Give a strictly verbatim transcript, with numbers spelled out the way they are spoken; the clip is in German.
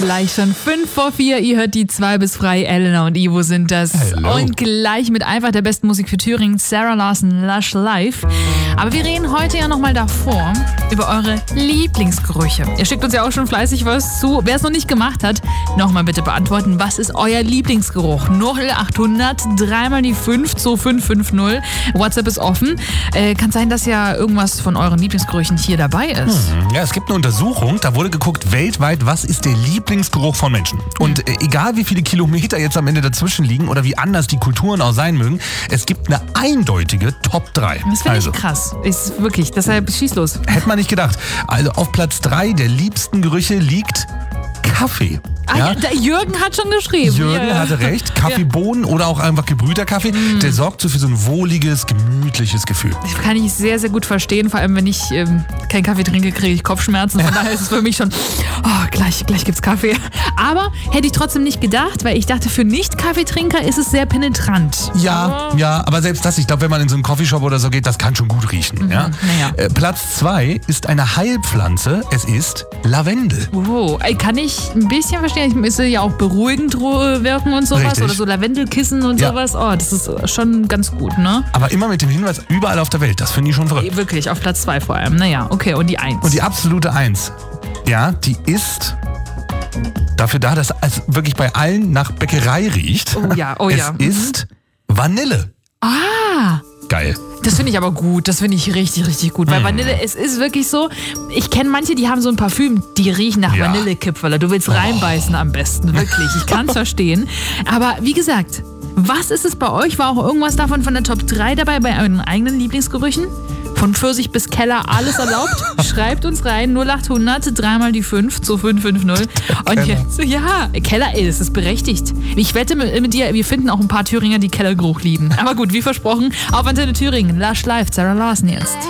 gleich schon fünf vor vier. Ihr hört die zwei bis frei. Elena und Ivo sind das. Hello. Und gleich mit einfach der besten Musik für Thüringen, Sarah Larsen, Lush Life. Aber wir reden heute ja nochmal davor über eure Lieblingsgerüche. Ihr schickt uns ja auch schon fleißig was zu. Wer es noch nicht gemacht hat, nochmal bitte beantworten, was ist euer Lieblingsgeruch? null achthundert, dreimal die fünf, zwei fünf fünf null. WhatsApp ist offen. Äh, kann sein, dass ja irgendwas von euren Lieblingsgerüchen hier dabei ist. Hm, ja, es gibt eine Untersuchung, da wurde geguckt, weltweit, was ist der Lieblingsgeruch von Menschen? Und äh, egal wie viele Kilometer jetzt am Ende dazwischen liegen oder wie anders die Kulturen auch sein mögen, es gibt eine eindeutige Top drei. Das finde also, ich krass. Ist wirklich, deshalb schieß los. Hätte man nicht gedacht. Also auf Platz drei der liebsten Gerüche liegt Kaffee. Ah, Ja? der Jürgen hat schon geschrieben. Jürgen Ja. hatte recht. Kaffeebohnen oder auch einfach gebrühter Kaffee, Mm. der sorgt so für so ein wohliges, gemütliches Gefühl. Das kann ich sehr, sehr gut verstehen. Vor allem, wenn ich ähm, keinen Kaffee trinke, kriege ich Kopfschmerzen. Von daher ist es für mich schon, oh, gleich, gleich gibt's Kaffee. Aber hätte ich trotzdem nicht gedacht, weil ich dachte, für Nicht-Kaffeetrinker ist es sehr penetrant. Ja, ja, aber selbst das, ich glaube, wenn man in so einen Coffeeshop oder so geht, das kann schon gut riechen. Ja? naja. Äh, Platz zwei ist eine Heilpflanze. Es ist Lavendel. Oh, ey, kann ich ein bisschen verstehen. Ich müsste ja auch beruhigend ro- wirken und sowas. Richtig. Oder so Lavendelkissen und Ja. sowas. Oh, das ist schon ganz gut, ne? Aber immer mit dem Hinweis, überall auf der Welt. Das finde ich schon verrückt. Wirklich, auf Platz zwei vor allem. Naja, okay, und die Eins. Und die absolute Eins, ja, die ist dafür da, dass es wirklich bei allen nach Bäckerei riecht. Oh ja, oh es ja. ist Vanille. Ah! Geil. Das finde ich aber gut, das finde ich richtig, richtig gut. Weil Vanille, es ist wirklich so, ich kenne manche, die haben so ein Parfüm, die riechen nach Ja. Vanillekipferl. Du willst reinbeißen am besten, wirklich. Ich kann es verstehen. Aber wie gesagt, was ist es bei euch? War auch irgendwas davon von der Top drei dabei, bei euren eigenen Lieblingsgerüchen? Von Pfirsich bis Keller, alles erlaubt? Schreibt uns rein, null achthundert, dreimal die fünf, zwei fünf fünf null. Und Keller. jetzt, ja, Keller, ey, das ist berechtigt. Ich wette mit, mit dir, wir finden auch ein paar Thüringer, die Kellergeruch lieben. Aber gut, wie versprochen, auf Antenne Thüringen, Lush Life, Sarah Larsen jetzt.